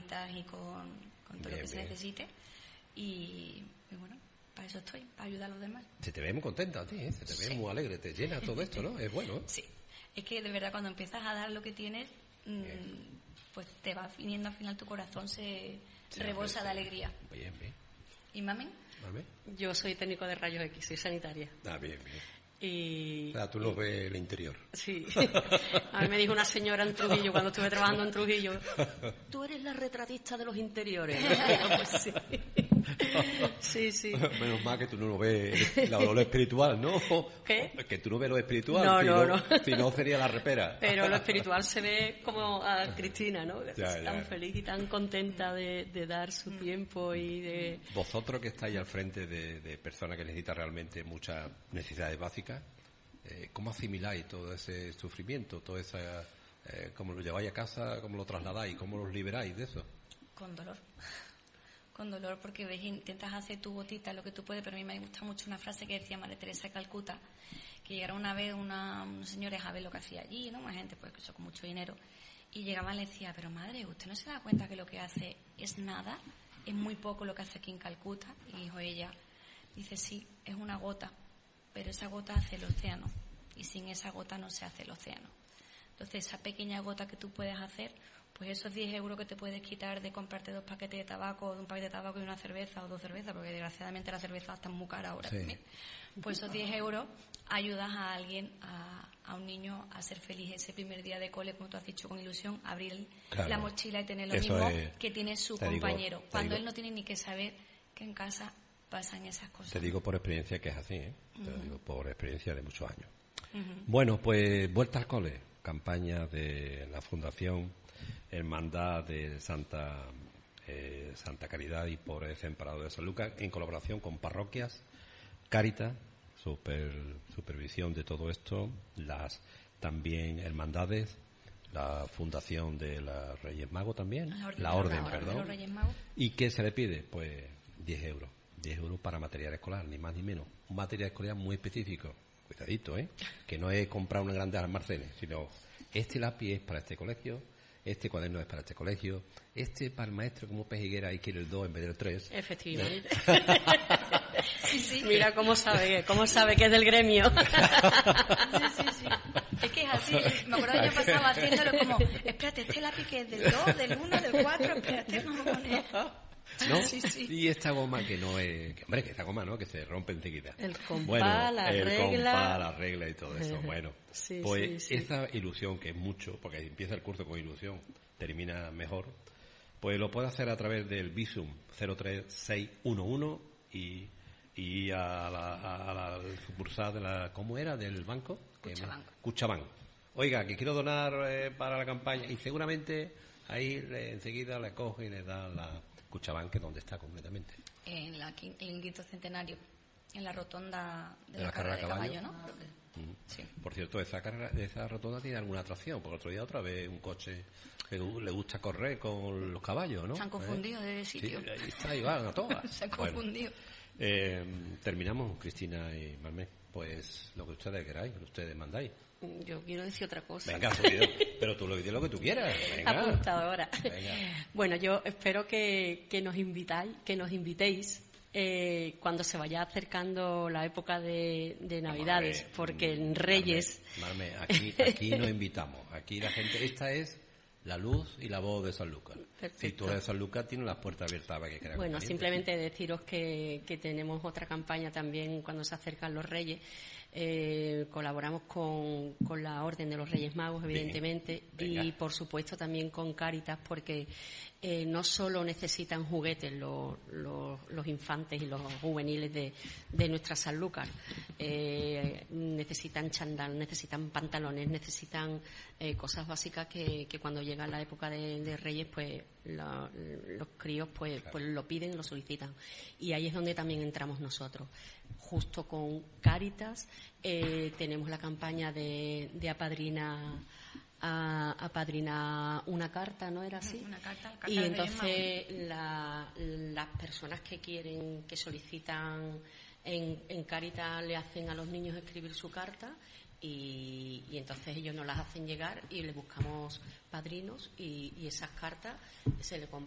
herramientas y con todo lo que se necesite. Y bueno, para eso estoy, para ayudar a los demás. Se te ve muy contenta a ti, ¿eh? Se te ve muy alegre, te llena todo esto, ¿no? Es bueno, ¿eh? Sí, es que de verdad cuando empiezas a dar lo que tienes, pues te va viniendo al final, tu corazón se rebosa de alegría. Bien. ¿Y Mamen? Yo soy técnico de rayos X, soy sanitaria. Bien. Y... O sea, tú no ves el interior. Sí. A mí me dijo una señora en Trujillo, cuando estuve trabajando en Trujillo, tú eres la retratista de los interiores. Pues sí. Sí. Menos mal que tú no lo ves lo espiritual, ¿no? ¿Qué? Que tú no ves lo espiritual. No. Si no, sería la repera. Pero lo espiritual se ve como a Cristina, ¿no? Tan feliz y tan contenta de dar su tiempo y de... Vosotros que estáis al frente de personas que necesitan realmente muchas necesidades básicas, ¿cómo asimiláis todo ese sufrimiento, todo esa, cómo lo lleváis a casa, cómo lo trasladáis, cómo los liberáis de eso? Con dolor, porque ves, intentas hacer tu gotita, lo que tú puedes, pero a mí me gusta mucho una frase que decía Madre Teresa de Calcuta, que llegaron una vez unos señores a ver lo que hacía allí, ¿no? Más gente, pues eso, con mucho dinero, y llegaban y le decía, pero madre, ¿usted no se da cuenta que lo que hace es nada? Es muy poco lo que hace aquí en Calcuta. Y dijo ella, dice, sí, es una gota, pero esa gota hace el océano, y sin esa gota no se hace el océano. Entonces, esa pequeña gota que tú puedes hacer, pues esos 10 euros que te puedes quitar de comprarte 2 paquetes de tabaco, de un paquete de tabaco y una cerveza o 2 cervezas, porque desgraciadamente la cerveza está muy cara ahora también. Pues esos 10 euros ayudas a alguien, a un niño, a ser feliz ese primer día de cole, como tú has dicho, con ilusión, abrir la mochila y tener lo mismo que tiene su compañero. Cuando él no tiene ni que saber que en casa pasan esas cosas. Te digo por experiencia que es así, ¿eh? Te lo digo por experiencia de muchos años. Bueno, pues Vuelta al Cole, campaña de la Fundación Hermandad de Santa Caridad y Pobres Desamparados de San Lucas, en colaboración con parroquias, Cáritas, supervisión de todo esto, las también hermandades, la Fundación de los Reyes Magos también, la Orden, perdón. ¿Y qué se le pide? Pues 10 euros. 10 euros para material escolar, ni más ni menos. Un material escolar muy específico. Cuidadito, que no es comprar una grande almacenes, sino este lápiz es para este colegio, este cuaderno es para este colegio, este para el maestro como pez higuera y quiere el 2 en vez del 3. Efectivamente. Sí. Mira cómo sabe que es del gremio. Sí. Es que es así, me acuerdo el año pasado haciéndolo como, espérate, este lápiz que es del 2, del 1, del 4, espérate, vamos a poner... ¿No? Sí. Y esta goma que no es... Que esta goma, ¿no? Que se rompe enseguida. El compás, la regla y todo eso. Bueno, esa ilusión, que es mucho, porque empieza el curso con ilusión, termina mejor, pues lo puede hacer a través del Visum 03611 y a la sucursal de la... ¿Cómo era? ¿Del banco? Cuchabank. Oiga, que quiero donar para la campaña, y seguramente ahí enseguida le coge y le da la... Cuchabank, que ¿dónde está completamente? En el quinto centenario, en la rotonda de la carrera de caballo, ¿no? Sí. Por cierto, esa rotonda tiene alguna atracción, porque otro día otra vez un coche que le gusta correr con los caballos, ¿no? Se han confundido de sitio. Sí, ahí está, y van a todas. Se han confundido. Terminamos, Cristina y Marmé. Pues lo que ustedes queráis, lo que ustedes mandáis. Yo quiero decir otra cosa. Venga, pero tú lo dices lo que tú quieras. Venga. Apuntadora. Venga. Bueno, yo espero que nos invitéis cuando se vaya acercando la época de Navidades, porque en Reyes... Marme, aquí nos invitamos. Aquí la gente... Esta es la luz y la voz de San Lucas. Perfecto. Si tú eres de San Lucas, tienes las puertas abiertas para que quieras. Bueno, simplemente deciros que tenemos otra campaña también cuando se acercan los Reyes. Colaboramos con la Orden de los Reyes Magos, evidentemente, Venga. Y por supuesto también con Cáritas, porque no solo necesitan juguetes los infantes y los juveniles de nuestra San Lucas, necesitan chándal, necesitan pantalones, necesitan cosas básicas que cuando llega la época de Reyes, pues los críos pues lo piden, lo solicitan, y ahí es donde también entramos nosotros. Justo con Cáritas tenemos la campaña de apadrina una carta, ¿no era así? Una carta y entonces las personas que solicitan en Cáritas le hacen a los niños escribir su carta, y entonces ellos nos las hacen llegar y le buscamos padrinos, y esas cartas se le